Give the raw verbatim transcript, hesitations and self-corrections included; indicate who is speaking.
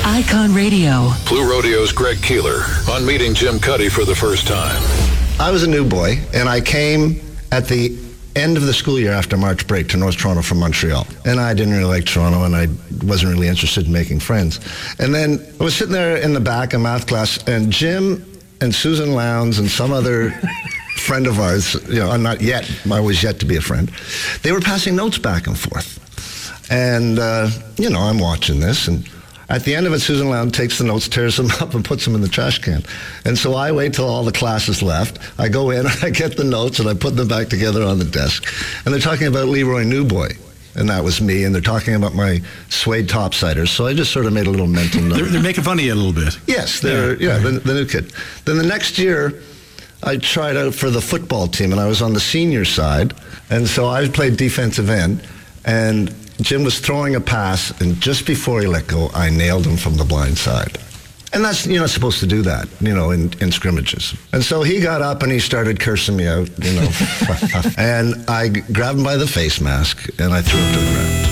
Speaker 1: Icon Radio.
Speaker 2: Blue Rodeo's Greg Keeler on meeting Jim Cuddy for the first time.
Speaker 3: I was a new boy, and I came at the end of the school year after March break to North Toronto from Montreal. And I didn't really like Toronto, and I wasn't really interested in making friends. And then I was sitting there in the back of math class, and Jim and Susan Lowndes and some other friend of ours, you know, I'm not yet, I was yet to be a friend, they were passing notes back and forth. And, uh, you know, I'm watching this, and at the end of it, Susan Lowndes takes the notes, tears them up, and puts them in the trash can. And so I wait till all the class is left. I go in, I get the notes, and I put them back together on the desk. And they're talking about Leroy Newboy, and that was me, and they're talking about my suede topsiders. So I just sort of made a little mental note.
Speaker 4: They're, they're making fun of you a little bit.
Speaker 3: Yes, they're, yeah, yeah the, the new kid. Then the next year, I tried out for the football team, and I was on the senior side. And so I played defensive end, and Jim was throwing a pass, and just before he let go, I nailed him from the blind side. And that's, you're not supposed to do that, you know, in, in scrimmages. And so he got up and he started cursing me out, you know. And I grabbed him by the face mask, and I threw him to the ground.